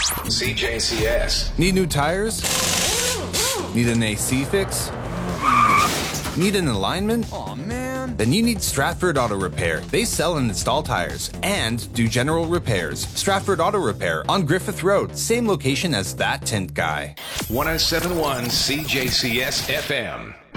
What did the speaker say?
CJCS. Need new tires? Need an AC fix? Need an alignment? Aw, man. Then you need Stratford Auto Repair. They sell and install tires and do general repairs. Stratford Auto Repair on Griffith Road, same location as That Tint Guy. 1071 CJCS FM.